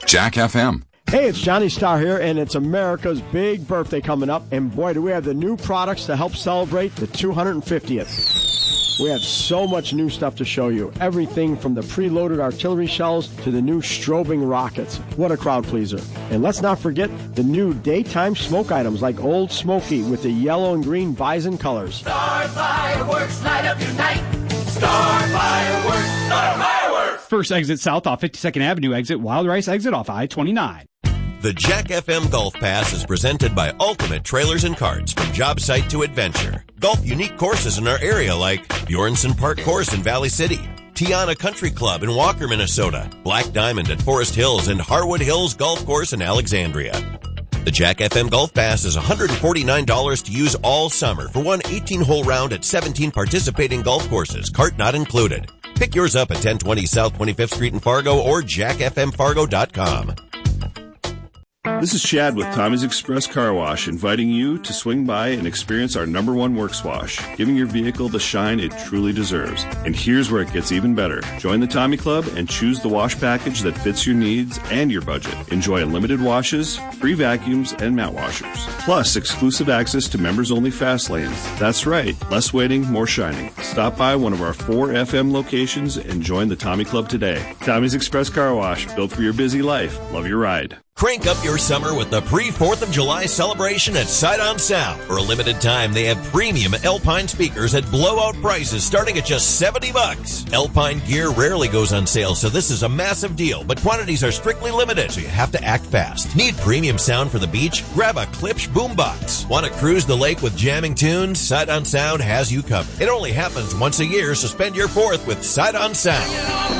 Jack FM. Hey, it's Johnny Starr here, and it's America's big birthday coming up. And boy, do we have the new products to help celebrate the 250th. We have so much new stuff to show you. Everything from the preloaded artillery shells to the new strobing rockets. What a crowd pleaser. And let's not forget the new daytime smoke items like Old Smoky with the yellow and green bison colors. Star Fireworks, light up your night. Star Fireworks, Star Fireworks. First exit south off 52nd Avenue exit, Wild Rice exit off I-29. The Jack FM Golf Pass is presented by Ultimate Trailers and Carts, from job site to adventure. Golf unique courses in our area like Bjornson Park Course in Valley City, Tiana Country Club in Walker, Minnesota, Black Diamond at Forest Hills, and Harwood Hills Golf Course in Alexandria. The Jack FM Golf Pass is $149 to use all summer for one 18-hole round at 17 participating golf courses, cart not included. Pick yours up at 1020 South 25th Street in Fargo or jackfmfargo.com. This is Chad with Tommy's Express Car Wash, inviting you to swing by and experience our #1 works wash, giving your vehicle the shine it truly deserves. And here's where it gets even better. Join the Tommy Club and choose the wash package that fits your needs and your budget. Enjoy unlimited washes, free vacuums, and mat washers. Plus, exclusive access to members-only fast lanes. That's right, less waiting, more shining. Stop by one of our 4 FM locations and join the Tommy Club today. Tommy's Express Car Wash, built for your busy life. Love your ride. Crank up your summer with the pre-4th of July celebration at Sight on Sound. For a limited time, they have premium Alpine speakers at blowout prices starting at just $70. Alpine gear rarely goes on sale, so this is a massive deal, but quantities are strictly limited, so you have to act fast. Need premium sound for the beach? Grab a Klipsch boombox. Want to cruise the lake with jamming tunes? Sight on Sound has you covered. It only happens once a year, so spend your 4th with Sight on Sound.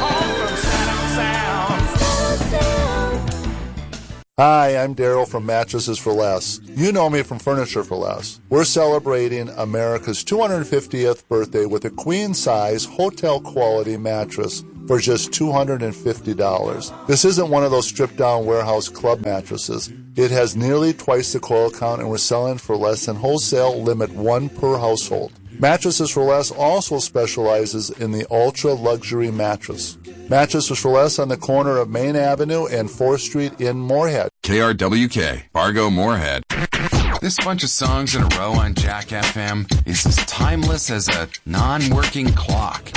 Hi, I'm Daryl from Mattresses for Less. You know me from Furniture for Less. We're celebrating America's 250th birthday with a queen-size, hotel-quality mattress for just $250. This isn't one of those stripped-down warehouse club mattresses. It has nearly twice the coil count, and we're selling for less than wholesale limit 1 per household. Mattresses for Less also specializes in the ultra-luxury mattress. Mattresses for Less on the corner of Main Avenue and 4th Street in Moorhead. KRWK, Fargo, Moorhead. This bunch of songs in a row on Jack FM is as timeless as a non-working clock.